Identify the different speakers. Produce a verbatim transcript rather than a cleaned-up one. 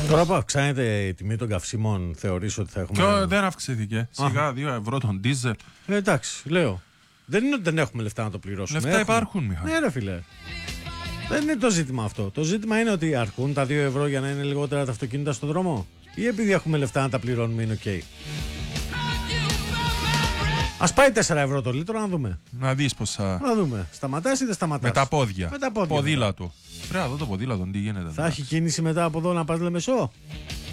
Speaker 1: Τώρα που αυξάνεται η τιμή των καυσίμων, θεωρείς ότι θα έχουμε.
Speaker 2: Και δεν αυξήθηκε. Σιγά δύο ευρώ τον ντίζελ.
Speaker 1: Ε, εντάξει, λέω. Δεν είναι ότι δεν έχουμε λεφτά να το πληρώσουμε.
Speaker 2: Λεφτά
Speaker 1: έχουμε.
Speaker 2: υπάρχουν, Μιχάλη.
Speaker 1: Ναι, ρε φιλέ. Δεν είναι το ζήτημα αυτό. Το ζήτημα είναι ότι αρκούν τα δύο ευρώ για να είναι λιγότερα τα αυτοκίνητα στον δρόμο, ή επειδή έχουμε λεφτά να τα πληρώνουμε είναι οκ. Okay. Ας πάει τέσσερα ευρώ το λίτρο να δούμε.
Speaker 2: Να δεις πως θα.
Speaker 1: Να δούμε. Σταματάς ή δεν σταματάς?
Speaker 2: Με τα πόδια.
Speaker 1: Με τα πόδια.
Speaker 2: Ποδήλατο. Πρέπει να δω το ποδήλατο, τι γίνεται.
Speaker 1: Θα έχει κίνηση μετά από εδώ να πας Λεμεσό.